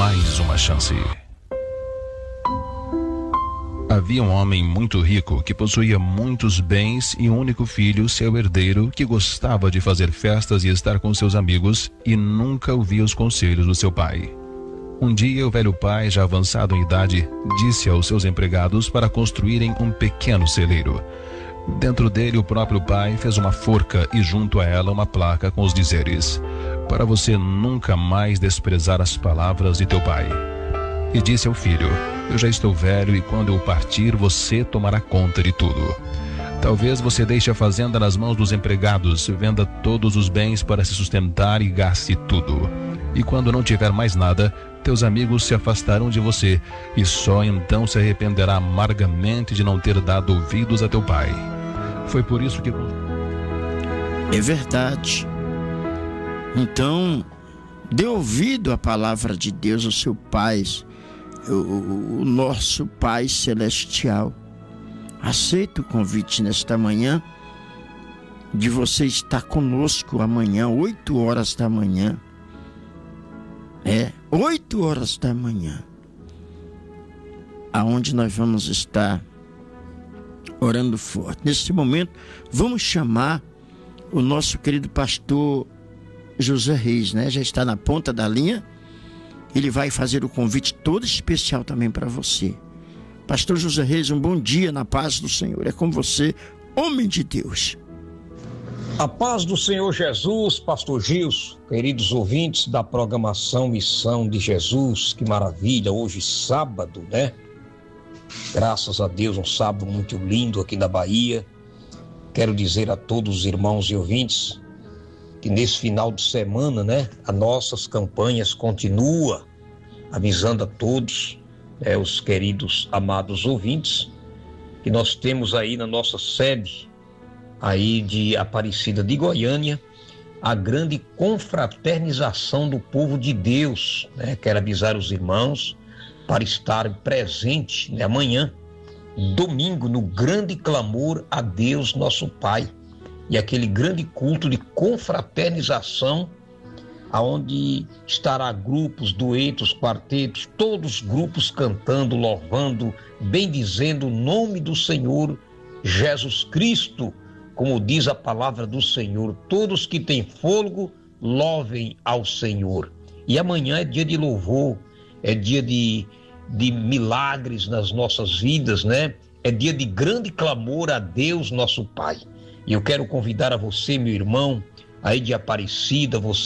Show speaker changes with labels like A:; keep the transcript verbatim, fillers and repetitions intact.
A: mais uma chance. Havia um homem muito rico que possuía muitos bens e um único filho, seu herdeiro, que gostava de fazer festas e estar com seus amigos e nunca ouvia os conselhos do seu pai. Um dia, o velho pai, já avançado em idade, disse aos seus empregados para construírem um pequeno celeiro. Dentro dele, o próprio pai fez uma forca e junto a ela uma placa com os dizeres: para você nunca mais desprezar as palavras de teu pai. E disse ao filho: eu já estou velho e quando eu partir você tomará conta de tudo. Talvez você deixe a fazenda nas mãos dos empregados, venda todos os bens para se sustentar e gaste tudo. E quando não tiver mais nada, teus amigos se afastarão de você e só então se arrependerá amargamente de não ter dado ouvidos a teu pai. Foi por isso que...
B: É verdade. Então, dê ouvido à palavra de Deus, o seu Pai, o, o, o nosso Pai Celestial. Aceita o convite nesta manhã de você estar conosco amanhã, oito horas da manhã. É, oito horas da manhã. Aonde nós vamos estar orando forte. Nesse momento, vamos chamar o nosso querido pastor José Reis, né? Já está na ponta da linha. Ele vai fazer o convite todo especial também para você. Pastor José Reis, um bom dia na paz do Senhor. É com você, homem de Deus.
C: A paz do Senhor Jesus, pastor Gilson, queridos ouvintes da programação Missão de Jesus, que maravilha, hoje sábado, né? Graças a Deus, um sábado muito lindo aqui na Bahia. Quero dizer a todos os irmãos e ouvintes que nesse final de semana, né, as nossas campanhas continuam avisando a todos, né, os queridos amados ouvintes, que nós temos aí na nossa sede aí de Aparecida de Goiânia a grande confraternização do povo de Deus, né? Quero avisar os irmãos para estarem presentes, né, amanhã, domingo, no grande clamor a Deus nosso Pai, e aquele grande culto de confraternização, aonde estará grupos, duetos, quartetos, todos os grupos cantando, louvando, bendizendo o nome do Senhor Jesus Cristo, como diz a palavra do Senhor: todos que têm fôlego, louvem ao Senhor. E amanhã é dia de louvor, é dia de, de milagres nas nossas vidas, né? É dia de grande clamor a Deus nosso Pai. E eu quero convidar a você, meu irmão, aí de Aparecida, você